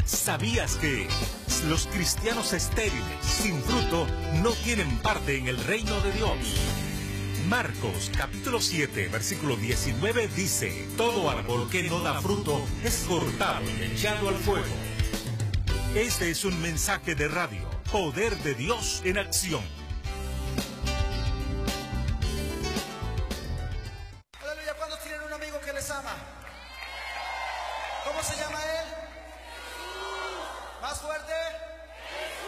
¿Sabías que los cristianos estériles, sin fruto, no tienen parte en el reino de Dios? Marcos capítulo 7, versículo 19 dice: todo árbol que no da fruto es cortado y echado al fuego. Este es un mensaje de radio, Poder de Dios en acción. Aleluya, ¿cuántos tienen un amigo que les ama? ¿Cómo se llama él? ¿Más fuerte?